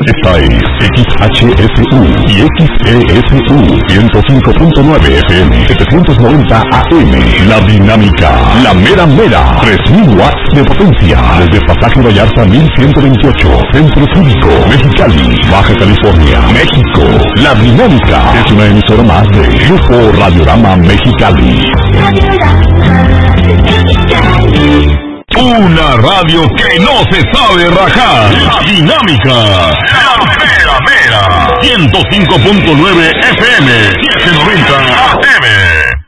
Esta es XHSU y XESU 105.9 FM 790 AM. La Dinámica, la mera mera, 3000 watts de potencia. Desde Pasaje Vallarta 1128, Centro Cívico, Mexicali, Baja California, México. La Dinámica es una emisora más de Grupo Radiorama Mexicali. Una radio que no se sabe rajar. La Dinámica, la mera mera, 105.9 FM, 790 AM.